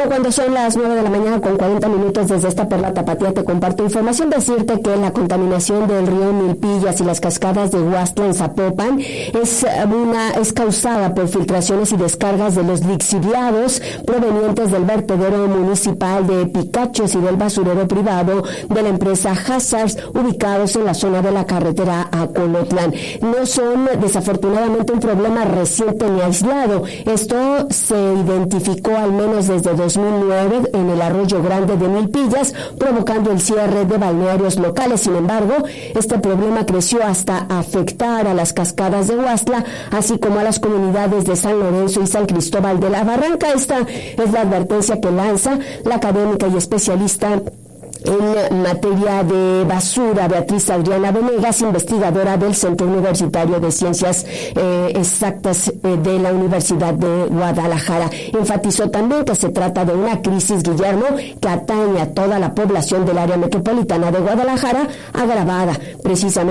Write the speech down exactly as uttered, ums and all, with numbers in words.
Bueno, cuando son las nueve de la mañana con cuarenta minutos desde esta Perla Tapatía te comparto información. Decirte que la contaminación del río Milpillas y las cascadas de Huastla en Zapopan es una es causada por filtraciones y descargas de los lixiviados provenientes del vertedero municipal de Picachos y del basurero privado de la empresa Hazards, ubicados en la zona de la carretera a Colotlán. No son desafortunadamente un problema reciente ni aislado. Esto se identificó al menos desde dos mil nueve en el Arroyo Grande de Milpillas, provocando el cierre de balnearios locales. Sin embargo, este problema creció hasta afectar a las cascadas de Huastla, así como a las comunidades de San Lorenzo y San Cristóbal de la Barranca. Esta es la advertencia que lanza la académica y especialista en materia de basura, Beatriz Adriana Venegas, investigadora del Centro Universitario de Ciencias eh, Exactas eh, de la Universidad de Guadalajara. Enfatizó también que se trata de una crisis, Guillermo, que atañe a toda la población del área metropolitana de Guadalajara, agravada precisamente